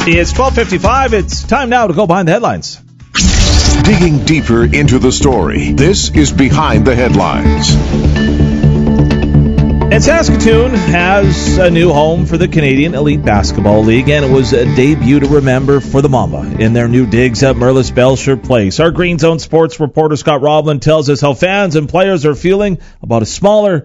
It's 12:55. It's time now to go behind the headlines. Digging deeper into the story, this is Behind the Headlines. And Saskatoon has a new home for the Canadian Elite Basketball League, and it was a debut to remember for the Mamba in their new digs at Merlis Belcher Place. Our Green Zone sports reporter Scott Roblin tells us how fans and players are feeling about a smaller,